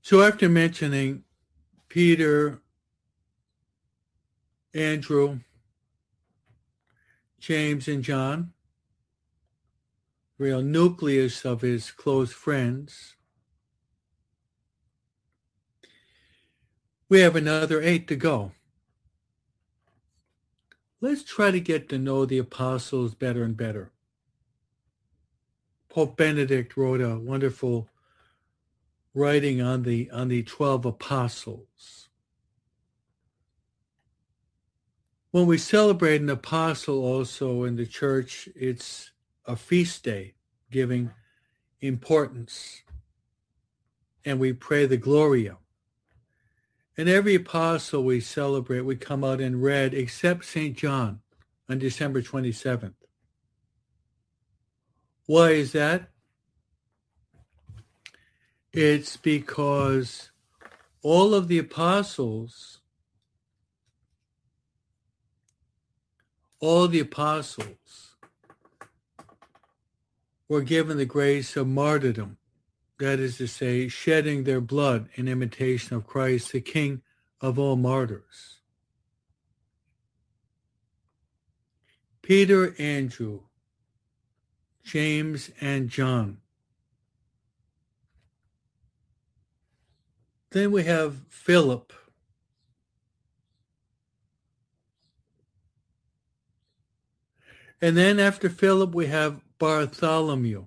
So after mentioning Peter, Andrew, James, and John, real nucleus of his close friends, we have another 8 to go. Let's try to get to know the apostles better and better. Pope Benedict wrote a wonderful writing on the 12 apostles. When we celebrate an apostle also in the church, it's a feast day giving importance. And we pray the Gloria. And every apostle we celebrate, we come out in red, except St. John on December 27th. Why is that? It's because all of the apostles, were given the grace of martyrdom. That is to say, shedding their blood in imitation of Christ, the King of all martyrs. Peter, Andrew, James, and John. Then we have Philip. And then after Philip, we have Bartholomew.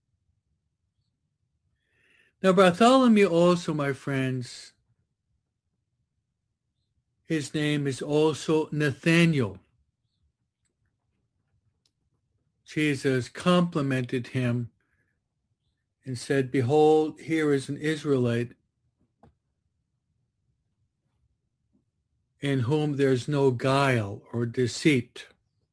Now, Bartholomew also, my friends, his name is also Nathaniel. Jesus complimented him and said, "Behold, here is an Israelite in whom there's no guile or deceit."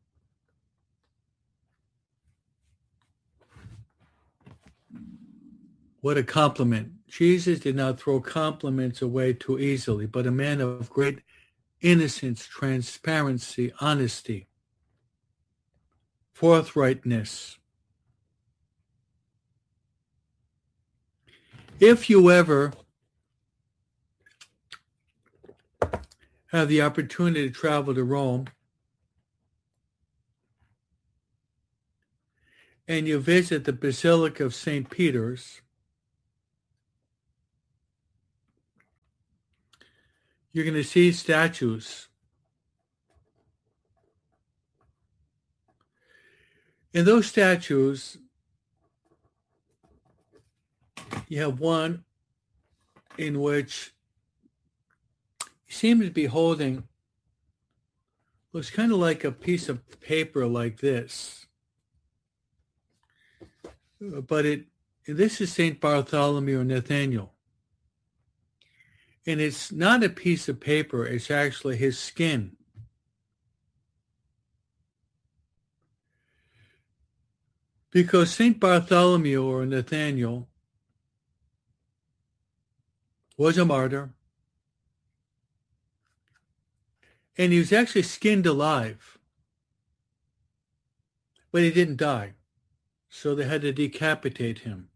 What a compliment. Jesus did not throw compliments away too easily, but a man of great innocence, transparency, honesty, forthrightness. If you ever have the opportunity to travel to Rome and you visit the Basilica of St. Peter's, you're going to see statues. In those statues, you have one in which he seems to be holding, looks kind of like a piece of paper like this. But this is St. Bartholomew and Nathaniel. And it's not a piece of paper, it's actually his skin. Because St. Bartholomew or Nathaniel was a martyr, and he was actually skinned alive, but he didn't die, so they had to decapitate him.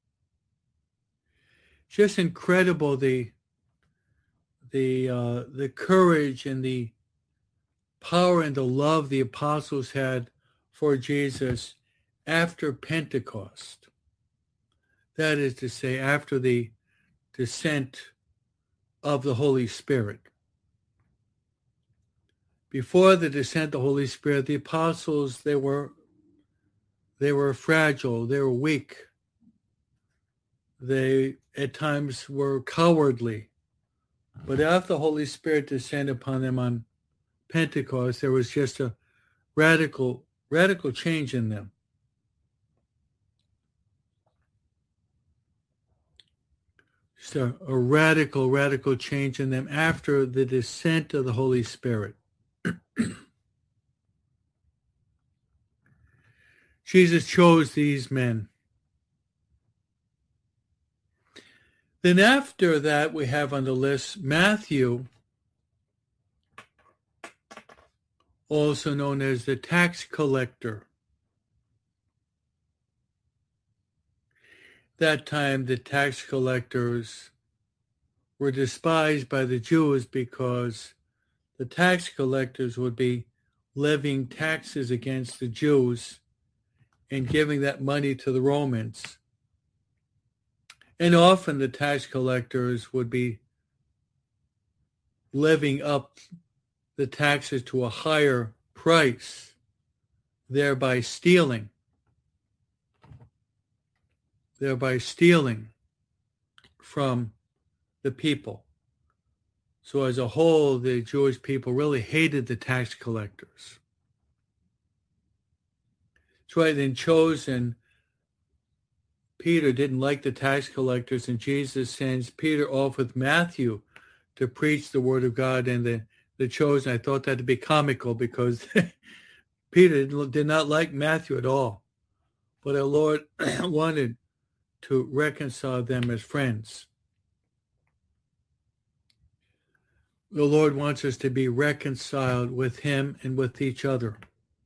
Just incredible the courage and the power and the love the apostles had for Jesus after Pentecost. That is to say, after the descent of the Holy Spirit. Before the descent of the Holy Spirit, the apostles, they were fragile, they were weak. They at times were cowardly. But after the Holy Spirit descended upon them on Pentecost, there was just a radical change in them. Just a radical change in them after the descent of the Holy Spirit. Jesus chose these men. Then after that, we have on the list Matthew, also known as the tax collector. That time, the tax collectors were despised by the Jews because the tax collectors would be levying taxes against the Jews and giving that money to the Romans. And often the tax collectors would be levying up the taxes to a higher price, thereby stealing from the people. So as a whole, the Jewish people really hated the tax collectors. That's why in Chosen, Peter didn't like the tax collectors, and Jesus sends Peter off with Matthew to preach the word of God. And the Chosen, I thought that to be comical because Peter did not like Matthew at all. But our Lord wanted to reconcile them as friends. The Lord wants us to be reconciled with him and with each other.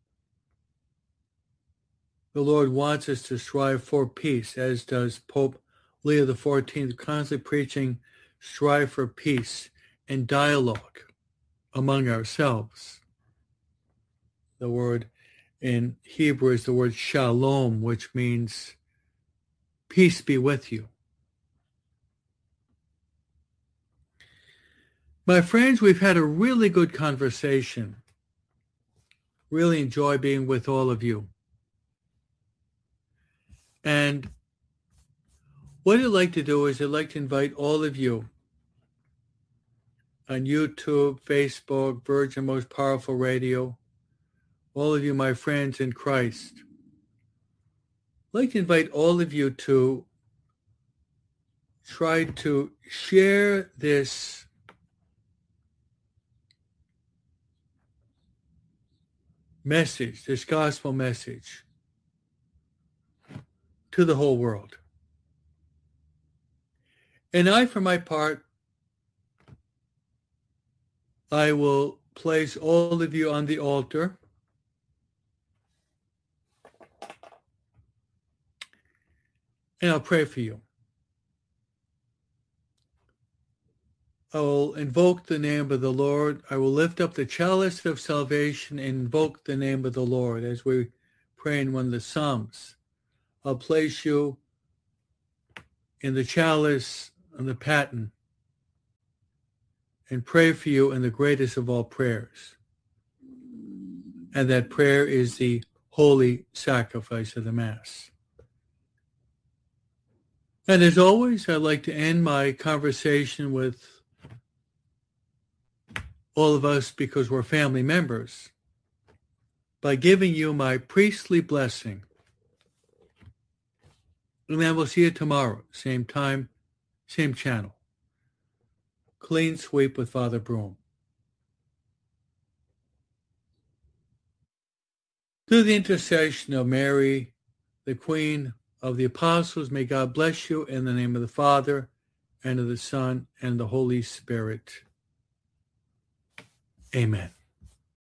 The Lord wants us to strive for peace, as does Pope Leo XIV, constantly preaching, strive for peace and dialogue among ourselves. The word in Hebrew is the word shalom, which means peace be with you. My friends, we've had a really good conversation. Really enjoy being with all of you. And what I'd like to do is I'd like to invite all of you on YouTube, Facebook, Virgin Most Powerful Radio, all of you, my friends in Christ. I'd like to invite all of you to try to share this message, this gospel message, to the whole world. And I, for my part, I will place all of you on the altar. And I'll pray for you. I will invoke the name of the Lord. I will lift up the chalice of salvation and invoke the name of the Lord as we pray in one of the Psalms. I'll place you in the chalice on the paten and pray for you in the greatest of all prayers. And that prayer is the holy sacrifice of the Mass. And as always, I'd like to end my conversation with all of us, because we're family members, by giving you my priestly blessing. And then we'll see you tomorrow, same time, same channel. Clean Sweep with Father Broom. Through the intercession of Mary, the Queen of the Apostles, may God bless you in the name of the Father, and of the Son, and the Holy Spirit. Amen.